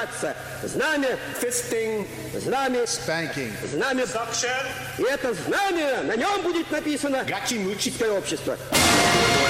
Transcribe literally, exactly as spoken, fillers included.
называться знамя fisting, знамя spanking, знамя suction. И это знамя, на нем будет написано «Гачи-мучи» общество.